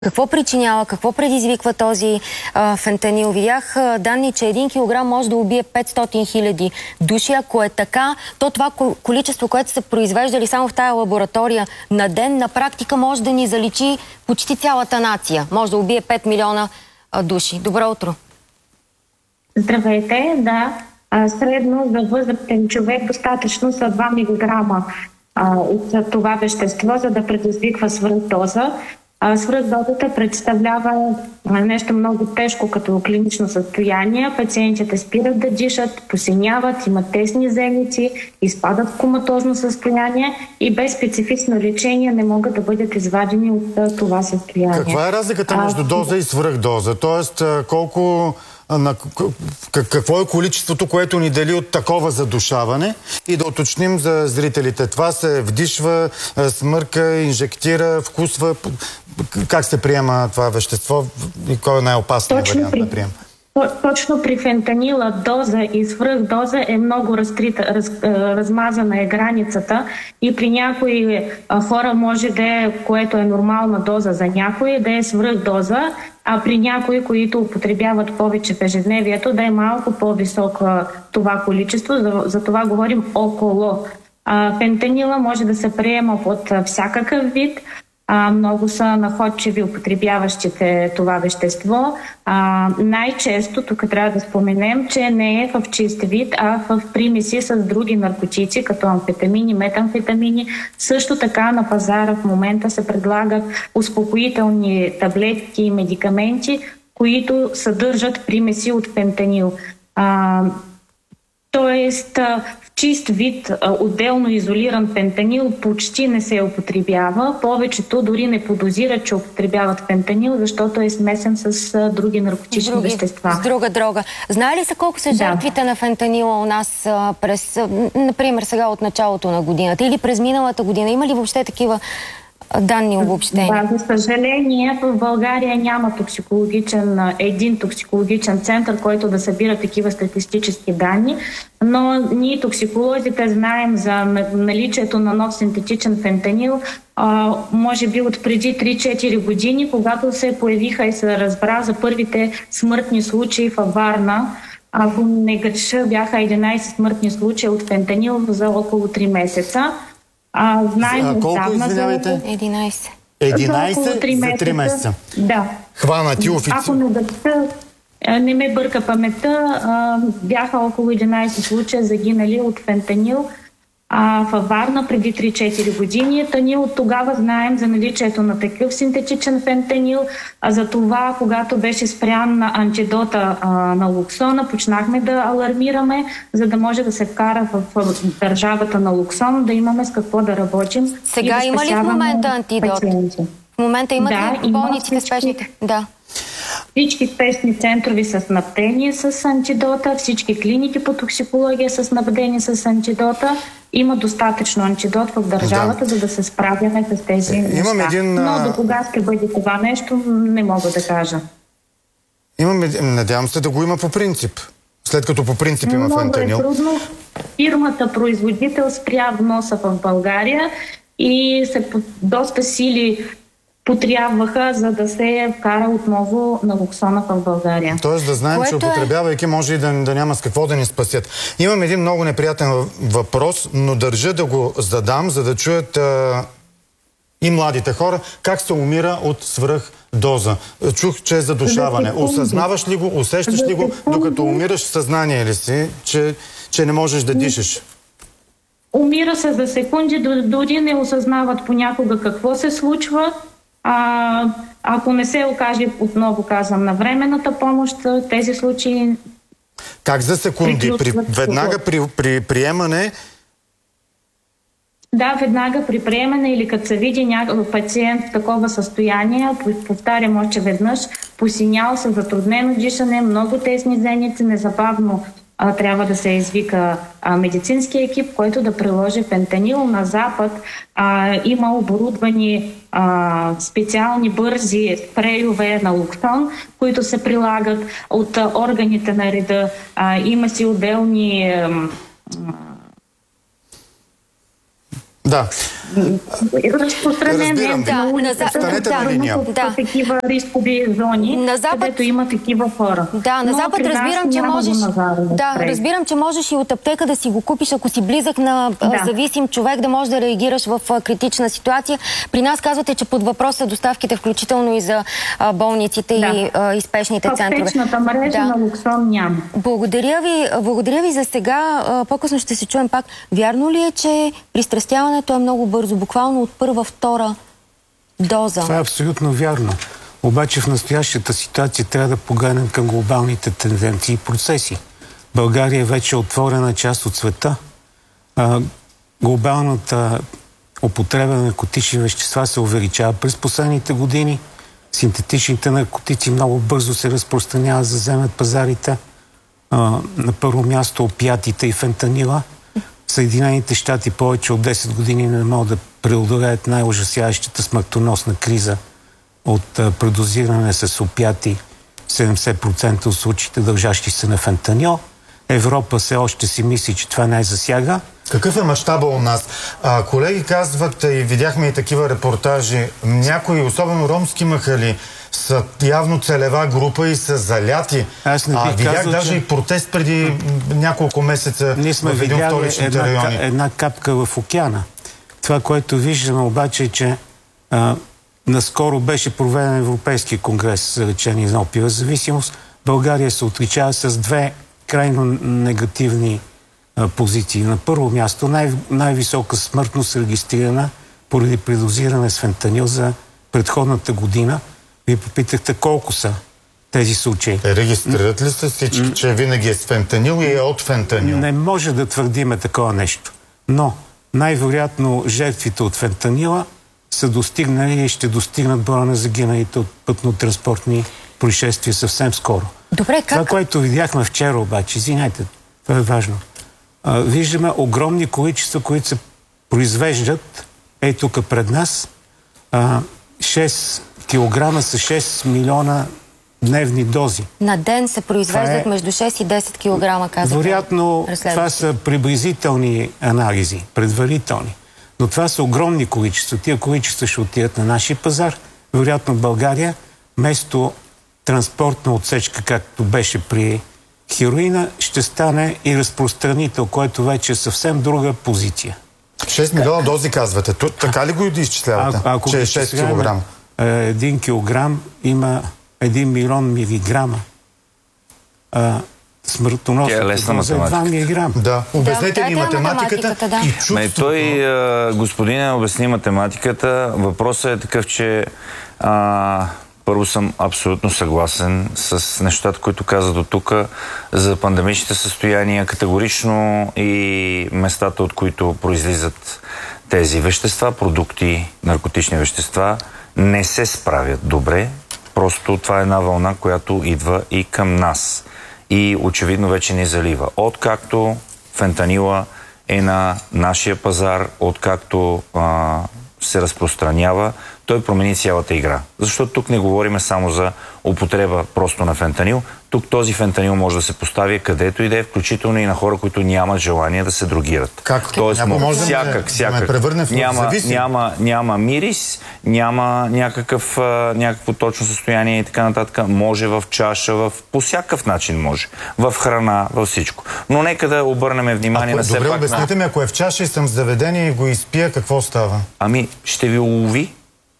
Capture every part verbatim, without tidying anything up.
Какво причинява, какво предизвиква този а, фентанил? Видях а, данни, че един килограм може да убие петстотин хиляди души. Ако е така, то това количество, което са произвеждали само в тая лаборатория на ден, на практика може да ни заличи почти цялата нация. Може да убие пет милиона а, души. Добро утро! Здравейте, да. А, средно за възрастен човек достатъчно са два милиграма а, от това вещество, за да предизвиква свръхдоза. Свръхдозата представлява нещо много тежко като клинично състояние. Пациентите спират да дишат, посиняват, имат тесни зеници, изпадат в коматозно състояние и без специфично лечение не могат да бъдат извадени от това състояние. Каква е разликата между доза и свръхдоза? Тоест, колко... На какво е количеството, което ни дели от такова задушаване? И да уточним за зрителите. Това се вдишва, смърка, инжектира, вкусва. Как се приема това вещество и кой е най-опасният вариант при... на прием? Точно при фентанила доза и свръхдоза е много разкрита, раз, размазана е границата и при някои хора може да е, което е нормална доза за някои, да е свръхдоза, а при някои, които употребяват повече в ежедневието, да е малко по-високо това количество, за, за това говорим около. А, фентанила може да се приема под всякакъв вид. А, много са находчиви употребяващите това вещество. А, най-често, тук трябва да споменем, че не е в чист вид, а в примеси с други наркотици, като амфетамини, метамфетамини. Също така на пазара в момента се предлагат успокоителни таблетки и медикаменти, които съдържат примеси от фентанил. А, Тоест, в чист вид, отделно изолиран фентанил почти не се употребява. Повечето дори не подозират, че употребяват фентанил, защото е смесен с други наркотични други, вещества. С друга дрога. Знае ли са колко са жертвите да. на фентанила у нас през, например, сега от началото на годината или през миналата година? Има ли въобще такива данни обобщения? Да, за съжаление, в България няма токсикологичен, един токсикологичен център, който да събира такива статистически данни, но ние токсиколозите знаем за наличието на нов синтетичен фентанил, а, може би от преди три-четири години, когато се появиха и се разбра за първите смъртни случаи във Варна. Ако не греша, бяха единайсет смъртни случая от фентанил за около три месеца. А, знаем а колко, отдавна, извинявайте? единайсет. единайсет за три месеца. Да. Хванати офици. Ако не, дъкта, не ме бърка паметта, а, бяха около единайсет случая загинали от фентанил а, във Варна преди три-четири години. Та ние от тогава знаем за наличието на такъв синтетичен фентанил. А за това, когато беше спрян на антидота а, на Луксона, почнахме да алармираме, за да може да се вкара в, в държавата на Луксон, да имаме с какво да работим. Сега да има ли в момента антидот? Пациенти. В момента имат да, ли болниците спешните? Да. Всички спешни центрови са снабдени с антидота, всички клиники по токсикология са снабдени с антидота. Има достатъчно антидот в държавата, да. за да се справяме с тези е, неща. Един, Но до кога ще бъде това нещо, не мога да кажа. Имаме, надявам се да го има по принцип. След като по принцип има фентанил. Много е трудно. Фирмата производител спря вноса в България и се доста сили потрябваха, за да се вкара отново на Луксона в България. Тоест да знаем, Което че употребявайки може и да, да няма с какво да ни спасят. Имам един много неприятен въпрос, но държа да го задам, за да чуят а, и младите хора как се умира от свръхдоза. Чух, че е задушаване. Осъзнаваш ли го, усещаш ли го, докато умираш в съзнание ли си, че, че не можеш да дишаш? Умира се за секунди, дори не осъзнават понякога какво се случва. А, ако не се окаже, отново казвам, на временната помощ, тези случаи... Как за секунди? При, веднага при, при приемане? Да, веднага при приемане или като се види някакъв пациент в такова състояние, повтарям още веднъж, посинял се, затруднено дишане, много тесни зеници, незабавно а, трябва да се извика а, медицински екип, който да приложи фентанил. На Запад а, има оборудвани а, специални бързи спрейове на Луксон, които се прилагат от а, органите на реда. А, има си отделни... А, Да. разпространен е на улицата, да. такива рискови зони, на запад... където има такива хора. Да, на Запад разбирам, че можеш... Да, разбирам, че можеш и от аптека да си го купиш, ако си близък на да. зависим човек, да можеш да реагираш в критична ситуация. При нас казвате, че под въпрос са доставките, включително и за а, болниците да. и, а, и спешните центрове. Аптечната мрежа да. на Луксон няма. Благодаря ви, благодаря ви за сега. По-късно ще се чуем пак. Вярно ли е, че пристрастяването е много бързо, буквално от първа, втора доза? Това е абсолютно вярно. Обаче в настоящата ситуация трябва да погледнем към глобалните тенденции и процеси. България е вече отворена част от света. А, глобалната употреба на наркотични вещества се увеличава през последните години. Синтетичните наркотици много бързо се разпространяват, заземят пазарите. А, на първо място опиатите и фентанила. Съединените щати повече от десет години не могат да преодолеят най-ужасяващата смъртоносна криза от а, предозиране с опиати, седемдесет процента от случаите дължащи се на фентанил. Европа все още си мисли, че това не засяга. Какъв е мащаба у нас? А, колеги казват, и видяхме и такива репортажи, някои, особено ромски махали, са явно целева група и са заляти. Аз не бих а, видях казал, даже че... и протест преди няколко месеца в един от столичните една, райони. една капка в океана. Това, което виждаме обаче е, че а, наскоро беше проведен Европейски конгрес за лечение на опиева зависимост. България се отличава с две крайно негативни а, позиции. На първо място най- най-висока смъртност регистрирана поради предозиране с фентанил за предходната година. Вие попитахте колко са тези случаи. Е, регистрират ли се всички, че винаги е с фентанил и е от фентанил? Не може да твърдиме такова нещо. Но най-вероятно жертвите от фентанила са достигнали и ще достигнат броя на загиналите от пътно-транспортни происшествия съвсем скоро. Добре, как? Това, което видяхме вчера обаче, извиняйте, това е важно. А, виждаме огромни количества, които се произвеждат ей тук пред нас. А, шест килограма са шест милиона дневни дози. На ден се произвеждат е... между шест и десет килограма, казвате. Вероятно, това са приблизителни анализи, предварителни. Но това са огромни количества. Тия количества ще отидат на нашия пазар. Вероятно България, вместо транспортна отсечка, както беше при хероина, ще стане и разпространител, което вече е съвсем друга позиция. шест милиона дози казвате. Тут, така ли го изчислявате? А, ако че е шест килограма? Един килограм има един милион милиграма. А, смъртоносната доза е два милиграма. Да, обяснете да, ни математиката, математиката да. и чувството. Ме, той, а, господина, обясни математиката. Въпросът е такъв, че а, първо съм абсолютно съгласен с нещата, които каза до тук за пандемичните състояния, категорично и местата, от които произлизат тези вещества, продукти, наркотични вещества, не се справят добре. Просто това е една вълна, която идва и към нас. И очевидно вече ни залива. Откакто фентанила е на нашия пазар, откакто а, се разпространява, той промени цялата игра. Защото тук не говорим само за употреба просто на фентанил. Тук този фентанил може да се постави където и да е, включително и на хора, които нямат желание да се дрогират. Как? Тоест, може всякак, да всякак. превърне в няма, зависим? няма, няма мирис, няма някакъв, а, някакво точно състояние и така нататък. Може в чаша, в, по всякакъв начин може. В храна, във всичко. Но нека да обърнем внимание ако, на все добре, пак... Добре, обясните ми, ако е в чаша и съм в заведение и го изпия, какво става? Ами, ще ви улови.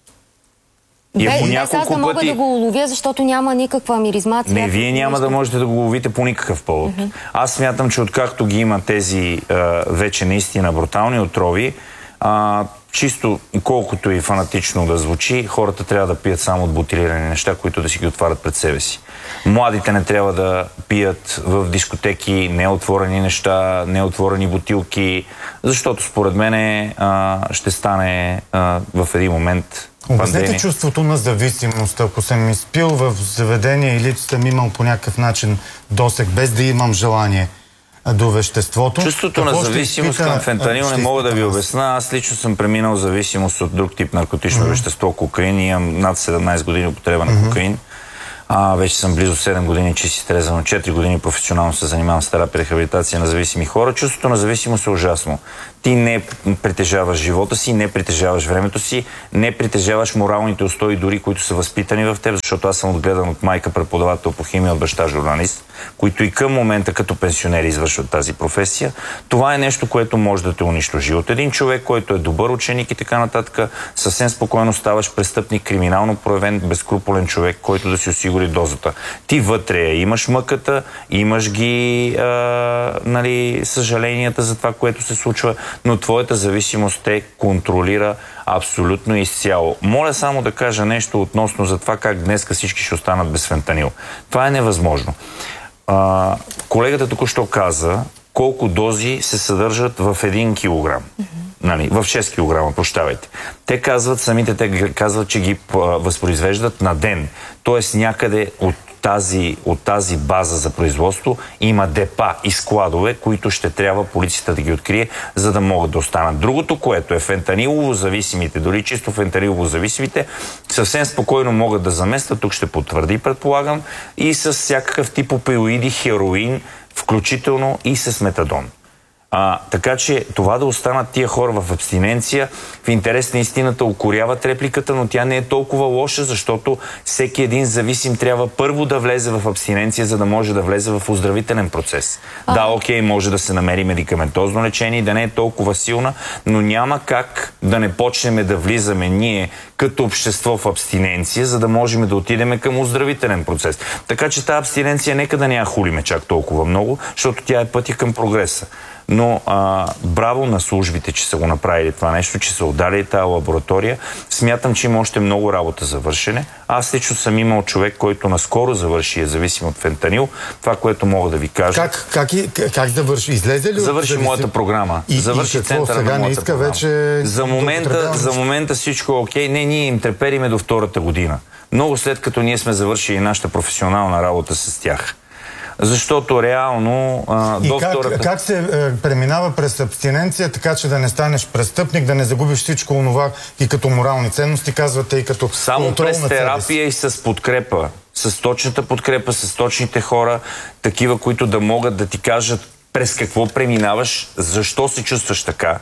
И Бе, без аз не мога пъти... да го уловя, защото няма никаква миризмация. Не, вие няма да можете да го уловите по никакъв повод. Mm-hmm. Аз смятам, че откакто ги има тези а, вече наистина брутални отрови, а, чисто и колкото и фанатично да звучи, хората трябва да пият само от бутилирани неща, които да си ги отварят пред себе си. Младите не трябва да пият в дискотеки неотворени неща, неотворени бутилки, защото според мен ще стане а, в един момент Обяснете чувството на зависимост. Ако съм изпил в заведение или съм имал по някакъв начин досег, без да имам желание до веществото. Чувството на зависимост към фентанил не мога да ви обясна. Аз лично съм преминал зависимост от друг тип наркотично mm-hmm. вещество, кокаин. Имам над седемнайсет години употреба на кокаин. А, вече съм близо седем години чисти трезано, четири години професионално се занимавам с терапия и рехабилитация на зависими хора. Чувството на зависимост е ужасно. Ти не притежаваш живота си, не притежаваш времето си, не притежаваш моралните устои, дори които са възпитани в теб, защото аз съм отгледан от майка преподавател по химия, от баща журналист, които и към момента като пенсионери извършват тази професия. Това е нещо, което може да те унищожи. От един човек, който е добър ученик и така нататък, съвсем спокойно ставаш престъпник, криминално проявен, безкруполен човек, който да си осигури дозата. Ти вътре имаш мъката, имаш ги а, нали, съжаленията за това, което се случва, но твоята зависимост те контролира абсолютно изцяло. Моля само да кажа нещо относно за това как днеска всички ще останат без фентанил. Това е невъзможно. А, колегата току-що каза колко дози се съдържат в един килограм. Mm-hmm. Нали, в шест килограма, прощавайте. Те казват, самите те казват, че ги а, възпроизвеждат на ден. Тоест някъде от тази, от тази база за производство има депа и складове, които ще трябва полицията да ги открие, за да могат да останат. Другото, което е фентанилово зависимите, дори чисто фентанилово зависимите, съвсем спокойно могат да заместят, тук ще потвърди, предполагам, и с всякакъв тип опиоиди, хероин, включително и с метадон. А, така че това да останат тия хора в абстиненция, в интерес на истината укоряват репликата, но тя не е толкова лоша, защото всеки един зависим трябва първо да влезе в абстиненция, за да може да влезе в оздравителен процес. А... Да, окей, може да се намери медикаментозно лечение, да не е толкова силна, но няма как да не почнем да влизаме ние като общество в абстиненция, за да можем да отидем към оздравителен процес. Така че тази абстиненция нека да не я хулиме чак толкова много, защото тя е пътя към прогреса. Но а, браво на службите, че са го направили това нещо, че са отдали тази лаборатория. Смятам, че има още много работа за вършене. Аз лично съм имал човек, който наскоро завърши, е зависим от фентанил. Това, което мога да ви кажа. Как, как, и, как завърши? Излезе ли? Завърши от моята програма. И, завърши и центъра сега на моята не иска програма. вече... За момента, за момента всичко е окей. Не, ние им трепериме до втората година. Много след като ние сме завършили нашата професионална работа с тях. Защото реално а, и до как, втората... как се е, преминава през абстиненция, така че да не станеш престъпник, да не загубиш всичко онова и като морални ценности, казвате, и като само през терапия и с подкрепа. С точната подкрепа, с точните хора, такива, които да могат да ти кажат през какво преминаваш, защо се чувстваш така,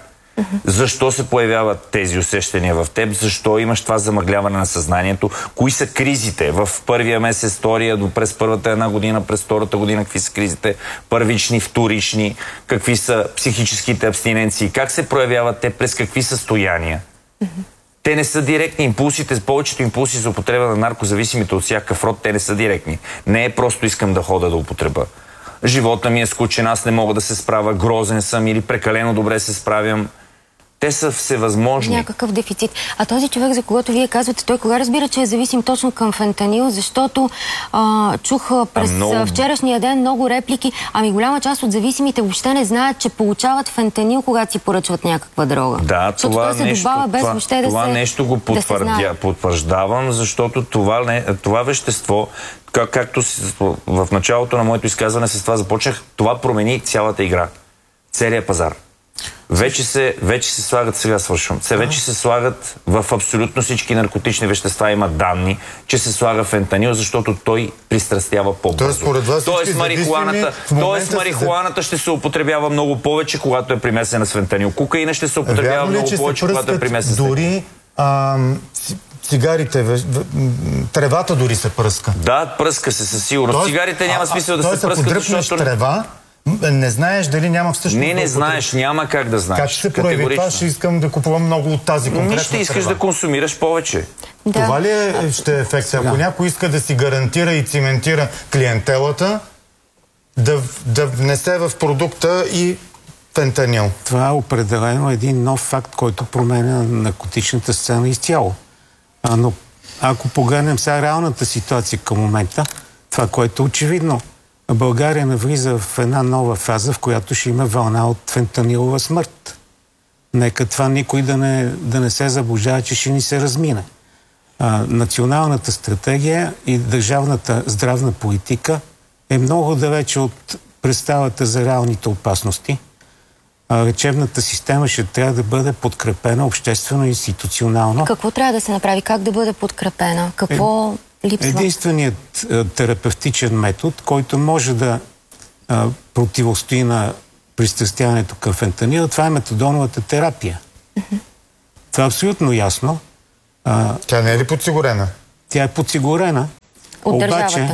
защо се появяват тези усещания в теб, защо имаш това замъгляване на съзнанието, кои са кризите в първия месец, втория, през първата една година, през втората година, какви са кризите, първични, вторични, какви са психическите абстиненции, как се проявяват те, през какви състояния. Те не са директни. Импулсите, повечето импулси за употреба на наркозависимите от всякакъв род, те не са директни. Не е просто искам да хода да употреба. Живота ми е скучен, аз не мога да се справя, грозен съм или прекалено добре се справям. Те са всевъзможни. Някакъв дефицит. А този човек, за когото вие казвате, той кога разбира, че е зависим точно към фентанил, защото а, чух през много... вчерашния ден много реплики, ами голяма част от зависимите въобще не знаят, че получават фентанил, когато си поръчват някаква дрога. Да, защото това се нещо, добавя без това, въобще да това се, нещо го потвърдя, потвърждавам, защото това, не, това вещество, как, както в началото на моето изказване с това започнах, това промени цялата игра. Целият пазар. Вече се, вече се слагат, сега свършвам, се, вече се слагат в абсолютно всички наркотични вещества, има данни, че се слага фентанил, защото той пристрастява по-бързо. Тоест, тоест марихуаната, тоест, марихуаната ще се употребява много повече, когато е примесена с фентанил. Кокаина ще се употребява Вярно ли, много повече, когато е примесена с фентанил. Дори ам, цигарите, тревата дори се пръска. Да, пръска се със сигурност. Тоест, цигарите няма смисъл да се пръскат, защото... трева, не знаеш дали няма всъщност... Не, не знаеш, няма как да знаеш. Как ще се прояви това? Ще искам да купувам много от тази конкретна трева. Ще искаш да консумираш повече. Да. Това ли е, ще е ефект? Ако да. някой иска да си гарантира и циментира клиентелата, да, да внесе в продукта и фентанил. Това е определено един нов факт, който променя наркотичната сцена изцяло. А, но ако погледнем сега реалната ситуация към момента, това, което е очевидно, България навлиза в една нова фаза, в която ще има вълна от фентанилова смърт. Нека това никой да не, да не се заблуждава, че ще ни се размине. А, националната стратегия и държавната здравна политика е много далече от представата за реалните опасности. А, лечебната система ще трябва да бъде подкрепена обществено и институционално. Какво трябва да се направи? Как да бъде подкрепена? Какво... Е... липсва? Единственият а, терапевтичен метод, който може да а, противостои на пристрастяването към фентанила, това е метадоновата терапия. Mm-hmm. Това е абсолютно ясно. А, Тя не е ли подсигурена? Тя е подсигурена. От обаче, държавата.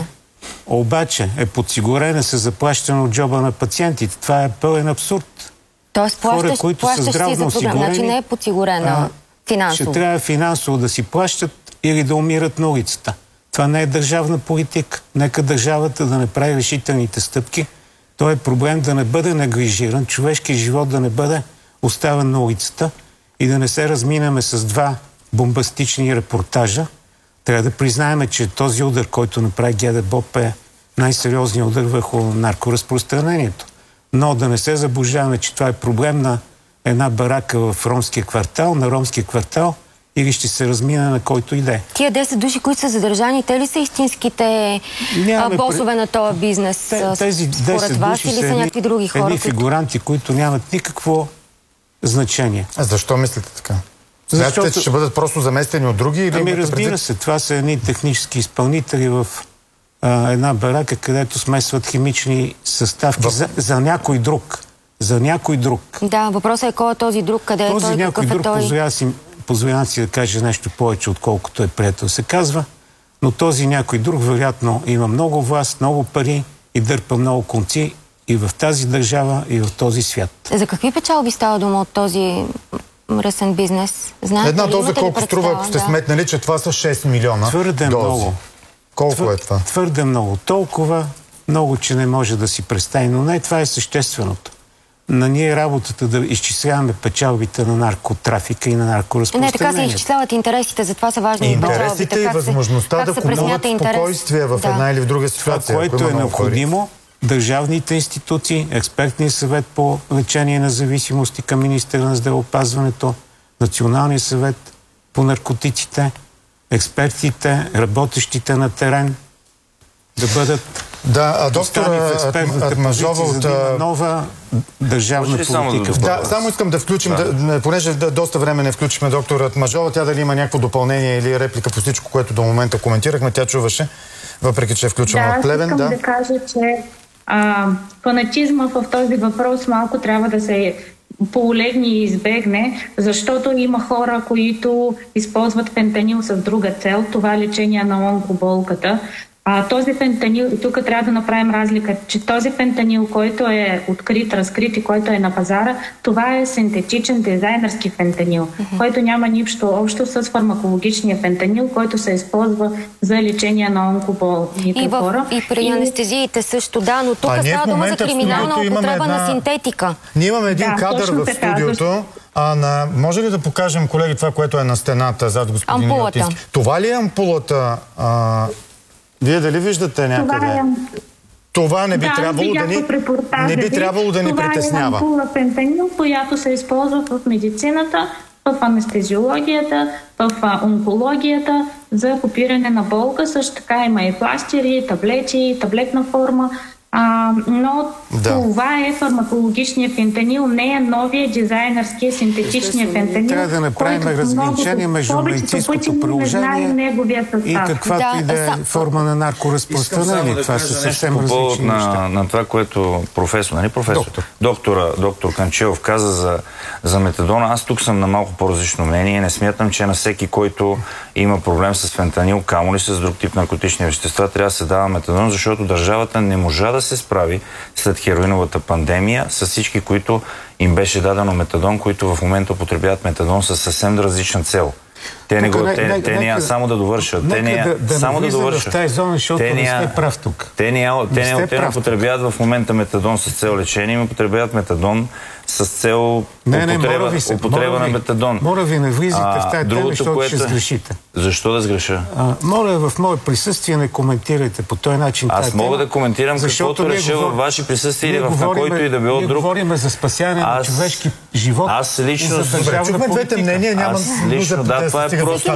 Обаче е подсигурена с заплащане от джоба на пациентите. Това е пълен абсурд. Тоест плащаш, Хора, които плащаш са си за здравно програма, значи не е подсигурена а, финансово. ще трябва финансово да си плащат или да умират на улицата. Това не е държавна политика. Нека държавата да не прави решителните стъпки. Той е проблем да не бъде неглижиран, човешкият живот да не бъде оставен на улицата и да не се разминаме с два бомбастични репортажа. Трябва да признаем, че този удар, който направи ГДБОП, е най-сериозният удар върху наркоразпространението. Но да не се заблуждаваме, че това е проблем на една барака в ромския квартал, на ромския квартал, или ще се размина на който иде. Тия десет души, които са задържани, те ли са истинските Нямаме босове при... на този бизнес? Те, тези според вас или са едни, някакви други хора? Едни фигуранти, които нямат никакво значение. А защо мислите така? Защото... Смятате, че ще бъдат просто заместени от други? Или ами разбира предвид... се, това са едни технически изпълнители в а, една барака, където смесват химични съставки в... за, за някой друг. За някой друг. Да, въпросът е кой е този друг, къде този е той, някой какъв друг, е той? Позволява си, позволява си да каже нещо повече, отколкото е приятел се казва, но този някой друг вероятно има много власт, много пари и дърпа много конци и в тази държава, и в този свят. За какви печалби става дума от този мръсен бизнес? Знаете, една доза колко представа? струва, ако сте да. сметнали, че това са шест милиона Твърде дози. много. Колко Твър, е това? Твърде много. Толкова много, че не може да си представи. Но не, това е същественото. На ние работата да изчисляваме печалбите на наркотрафика и на наркоразпространението. Не, така се изчисляват интересите, затова са важни и печалбите. Интересите и възможността да купуват спокойствие в да. една или в друга ситуация. Това, което е необходимо, държавните институции, експертния съвет по лечение на зависимости към министъра на здравеопазването, Националния съвет по наркотиците, експертите, работещите на терен, да бъдат да, а доктор Атмажова от да нова държавна политика. Да, да, само искам да включим, да. Да, понеже да, доста време не включихме доктор Атмажова, тя дали има някакво допълнение или реплика по всичко, което до момента коментирахме, тя чуваше, въпреки че е включена да, от Плевен. Да, искам да кажа, че а, фанатизма в този въпрос малко трябва да се полегне и избегне, защото има хора, които използват фентанил с друга цел, това лечение на онкоболката. А, този фентанил, и тук трябва да направим разлика, че този фентанил, който е открит, разкрит и който е на пазара, това е синтетичен дизайнерски фентанил, mm-hmm. който няма нищо общо с фармакологичния фентанил, който се използва за лечение на онкоболните и хора. И при анестезиите също, да, но тук става дума за криминална употреба една... на синтетика. Ние имаме един да, кадър в студиото. А на... Може ли да покажем, колеги, това, което е на стената зад господин Йотински? Това ли е ампулата? А... Вие дали виждате някъде? Това, е... това не би да, трябвало да ни, не би трябвало да ни притеснява. Това е ампула фентанил, която се използва в медицината, в анестезиологията, в онкологията за копиране на болка. Също така има и пластири, таблети, таблетна форма. А, но да. това е фармакологичния фентанил, не е новия дизайнерския синтетичния фентанил. Трябва да направим разграничение между медицинското приложение и каквато да, и да е форма на наркоразпространение. Да това са съвсем различни на, неща. на това, което професор, нали професор? Доктор. Доктора, доктор Канчелов каза за, за метадона. Аз тук съм на малко по-различно мнение. Не смятам, че на всеки, който има проблем с фентанил, камо ли с друг тип наркотични вещества, трябва да се дава метадон, защото държавата не можа да се справи след хероиновата пандемия с всички, които им беше дадено метадон, които в момента употребяват метадон с съвсем различна цел. Те не, го, не, те, не, те не, не само да довършат. Те не да, да само да довършат. В тази зона, защото те не сте прав тук. Те не, те не, те не употребяват в момента метадон с цел лечение, им употребяват метадон с цел не, не, употреба, ви се, употреба на метадон. Моля ви, не влизайте а, в тази тема, защото което... ще сгрешите. Защо да сгреша? А, моля, в мое присъствие не коментирайте по този начин. Аз мога тема, да коментирам каквото реша във ваше присъствие или в на който и да било друг. Ние говорим за спасяване на човешки живот. Аз лично... Чухме двете мнения, няма нужда да това е просто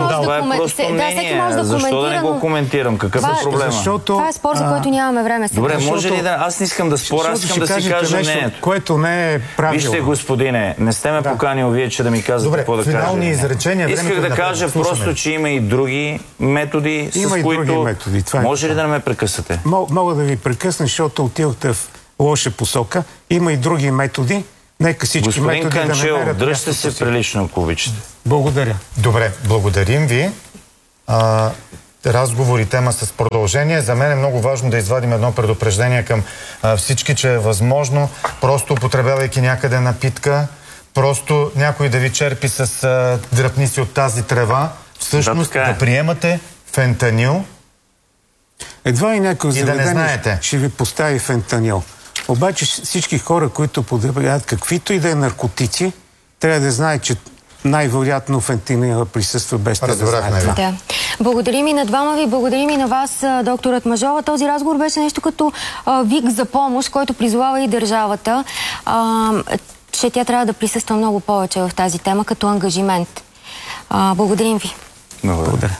мнение. Защо да не го коментирам? Какъв е проблема? Това е спор, за който нямаме време. Добре, може ли да... Аз не искам да споря, аз искам да си кажа мнението. Което не е правилно. Вижте, господине, не сте ме да. поканил вие, че да ми казвате какво да кажа. Добре, финални изречения. Исках да кажа просто, че има и други методи, има с и които... други методи. Това Може е. ли да не ме прекъсате? Мога да ви прекъсна, защото отидохте в лоша посока. Има и други методи. Нека всички Господин методи Канчев, да намерят дръжте се прилично, ако обичате. Благодаря. Добре, благодарим ви. А, разговор и тема с продължение. За мен е много важно да извадим едно предупреждение към а, всички, че е възможно, просто употребявайки някъде напитка, просто някой да ви черпи с а, дръпни си от тази трева, всъщност да, е. да приемате фентанил. Едва и някой заведение да ще ви постави фентанил. Обаче всички хора, които потребяват каквито и да е наркотици, трябва да знаят, че най-вероятно фентанила присъства без да знаят това. Да. Благодарим и на двама ви, благодарим и на вас, докторът Мажова. Този разговор беше нещо като а, вик за помощ, който призовава и държавата, а, че тя трябва да присъства много повече в тази тема като ангажимент. А, благодарим ви. Благодаря.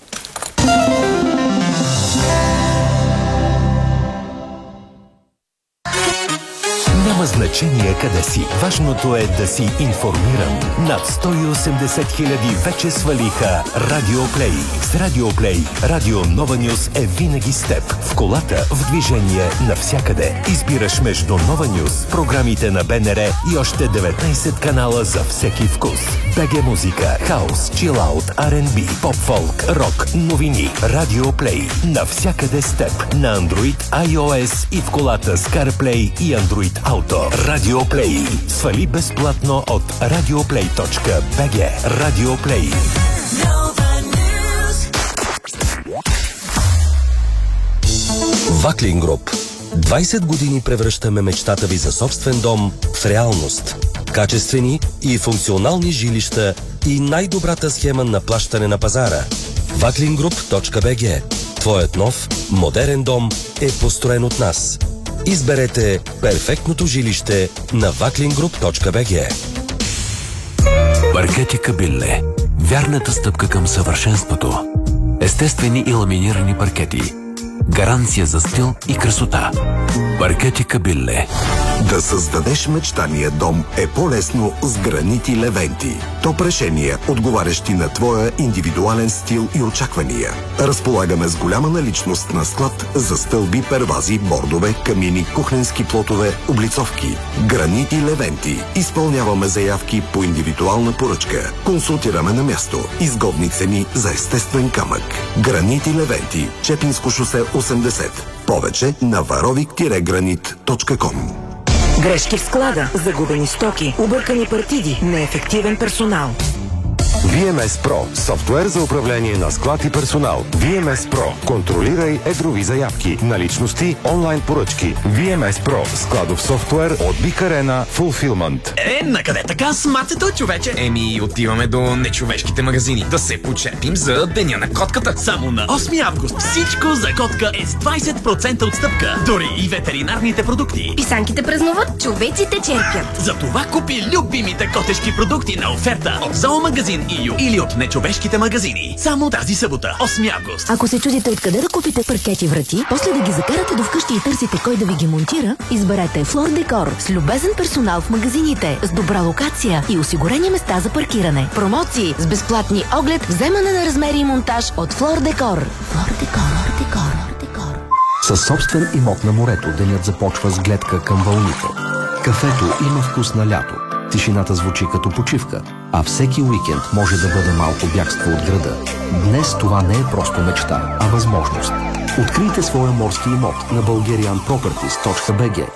Няма значение къде си. Важното е да си информиран. Над сто и осемдесет хиляди вече свалиха Радиоплей. С Радиоплей Радио Нова Нюз е винаги с теб. В колата, в движение, навсякъде. Избираш между Нова Нюз, програмите на БНР и още деветнайсет канала за всеки вкус. БГ музика, хаус, чилаут, Ар енд Би, поп-фолк, рок, новини. Радиоплей. Навсякъде с теб. На Android, iOS и в колата с CarPlay и Android Auto. Радиоплей. Свали безплатно от радиоплей точка би джи. Радиоплей. Ваклин Груп. двайсет години превръщаме мечтата ви за собствен дом в реалност. Качествени и функционални жилища и най-добрата схема на плащане на пазара. ваклин груп точка би джи. Твоят нов, модерен дом е построен от нас. Изберете перфектното жилище на ваклин груп точка би джи. Паркети Кабилле. Вярната стъпка към съвършенството. Естествени и ламинирани паркети. Гаранция за стил и красота. Паркети Кабилле. Да създадеш мечтания дом е по-лесно с гранити Левенти. Топ решения, отговарящи на твоя индивидуален стил и очаквания. Разполагаме с голяма наличност на склад за стълби, первази, бордове, камини, кухненски плотове, облицовки. Гранити Левенти. Изпълняваме заявки по индивидуална поръчка. Консултираме на място. Изгодни цени за естествен камък. Гранити Левенти. Чепинско шосе осемдесет. Повече на варовик гранит точка ком. Грешки в склада, загубени стоки, объркани партиди, неефективен персонал. ви ем ес Pro – софтуер за управление на склад и персонал. ви ем ес Pro – контролирай едрови заявки, наличности, онлайн поръчки. ви ем ес Pro – складов софтуер от Big Arena Fulfillment. Е, накъде така смацето, човече? Еми, отиваме до нечовешките магазини. Да се почерпим за Деня на котката. Само на осми август всичко за котка е с двайсет процента отстъпка. Дори и ветеринарните продукти. Писанките празнуват, човеците черпят. Затова купи любимите котешки продукти на оферта от зоомагазин и ю или от нечовешките магазини. Само тази събота, осми август. Ако се чудите откъде да купите паркети врати, после да ги закарате до вкъщи и търсите кой да ви ги монтира, изберете Флор Декор с любезен персонал в магазините, с добра локация и осигурени места за паркиране. Промоции с безплатни оглед, вземане на размери и монтаж от Флор Декор. Флор Декор, Декор, Декор. Със собствен имот на морето денят започва с гледка към вълните. Кафето има вкус на лято. Тишината звучи като почивка, а всеки уикенд може да бъде малко бягство от града. Днес това не е просто мечта, а възможност. Открийте своя морски имот на bulgarian properties точка би джи.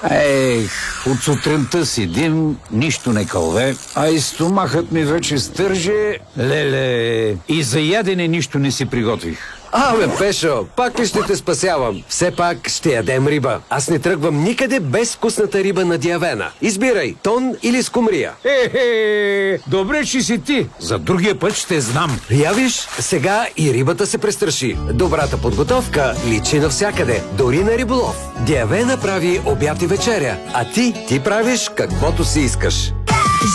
Ех, от сутринта седим, нищо не кълве, а и стомахът ми вече стърже. Леле, и за ядене нищо не си приготвих. Абе, Пешо, пак ли ще те спасявам? Все пак ще ядем риба. Аз не тръгвам никъде без вкусната риба на Диавена. Избирай, тон или скумрия. Е-хе, добре, че си ти. За другия път ще знам. Я виж, сега и рибата се престраши. Добрата подготовка личи навсякъде, дори на риболов. Диавена прави обяд и вечеря, а ти, ти правиш каквото си искаш.